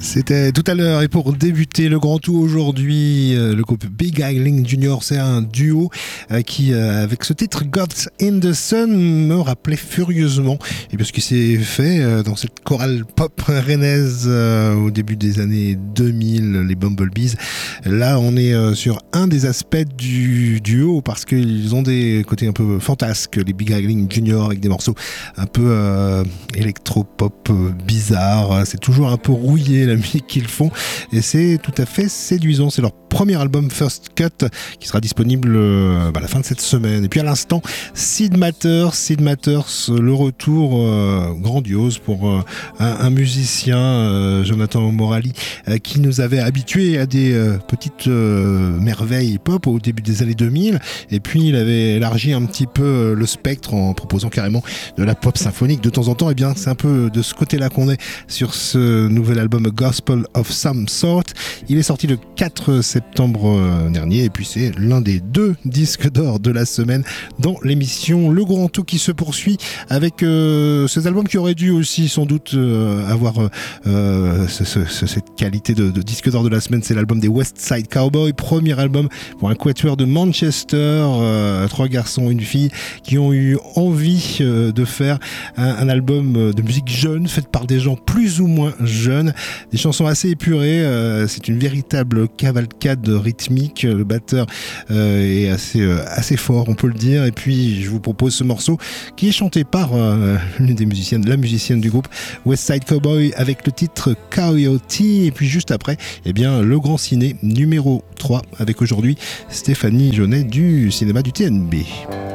C'était tout à l'heure et pour débuter le grand tout aujourd'hui, le groupe Big Island Junior, c'est un duo qui, avec ce titre Gods in the Sun, me rappelait furieusement et bien ce qui s'est fait dans cette chorale pop rennaise au début des années 2000, les Bumblebees. Là, on est sur un des aspects du duo parce qu'ils ont des côtés un peu fantasques, les Big Island Junior, avec des morceaux un peu électro-pop bizarres. C'est toujours un peu rouillé la musique qu'ils font et c'est tout à fait séduisant. C'est leur premier album First Cut qui sera disponible à la fin de cette semaine. Et puis à l'instant, Sid Matters, le retour grandiose pour un musicien, Jonathan Morali, qui nous avait habitués à des petites merveilles pop au début des années 2000, et puis il avait élargi un petit peu le spectre en proposant carrément de la pop symphonique de temps en temps. Et bien c'est un peu de ce côté-là qu'on est sur ce nouvel album Gospel of Some Sort. Il est sorti le 4 septembre dernier et puis c'est l'un des 2 disques d'or de la semaine dans l'émission Le Grand Tout qui se poursuit avec ces albums qui auraient dû aussi sans doute avoir cette qualité de disque d'or de la semaine. C'est l'album des West Side Cowboys, premier album pour un quatuor de Manchester, 3 garçons, une fille qui ont eu envie de faire un album de musique jeune faite par des gens plus ou moins jeunes, des chansons assez épurées. C'est une véritable cavalcade rythmique. Le batteur est assez fort, on peut le dire. Et puis je vous propose ce morceau qui est chanté par l'une des musiciennes, la musicienne du groupe West Side Cowboy, avec le titre Coyote. Et puis juste après, le grand ciné numéro 3 avec aujourd'hui Stéphanie Jaunet du cinéma du TNB.